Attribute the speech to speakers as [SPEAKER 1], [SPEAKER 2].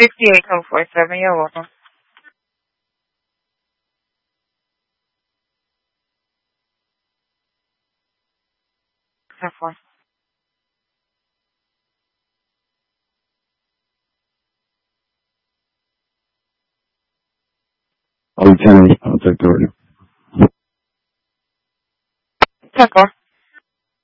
[SPEAKER 1] 68 code 47. You're welcome. Have fun.
[SPEAKER 2] Lieutenant, I'll take the order.
[SPEAKER 1] 10-4.